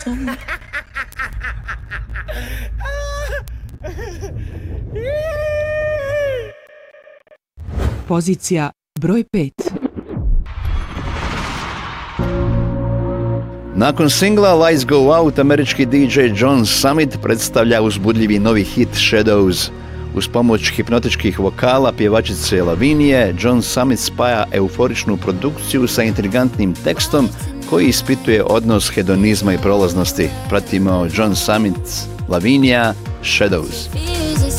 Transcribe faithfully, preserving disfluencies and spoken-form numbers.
Pozicija broj pet. Nakon singla Lights Go Out, američki D J John Summit predstavlja uzbudljivi novi hit Shadows. Uz pomoć hipnotičkih vokala pjevačice Lavinije, John Summit spaja euforičnu produkciju sa intrigantnim tekstom koji ispituje odnos hedonizma i prolaznosti. Pratimo John Summit, Lavinija, Shadows.